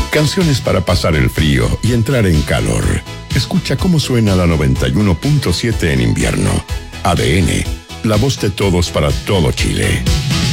Canciones para pasar el frío y entrar en calor. Escucha cómo suena la 91.7 en invierno. ADN, la voz de todos para todo Chile.